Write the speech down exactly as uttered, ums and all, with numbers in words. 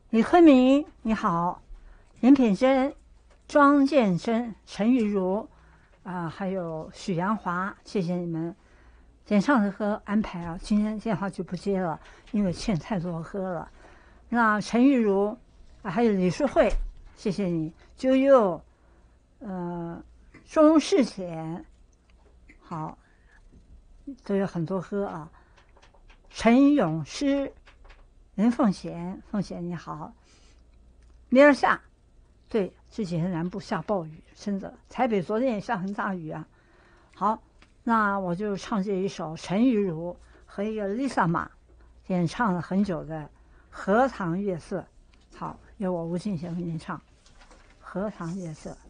李坤明你好，任品珍、庄建真、陈玉茹啊、还有许阳华，谢谢你们。演唱的歌安排啊，今天电话就不接了，因为欠太多喝了。那陈玉茹啊，还有李淑慧，谢谢你。啾啾，呃，钟世田，好，都有很多歌啊。陈咏诗、任凤贤，凤贤你好。明儿下，对，这几天南部下暴雨，真的，台北昨天也下很大雨啊。好，那我就唱这一首陈玉茹和一个 Lisa 马演唱了很久的《荷塘月色》。好，由我吴敬贤为您唱《荷塘月色》。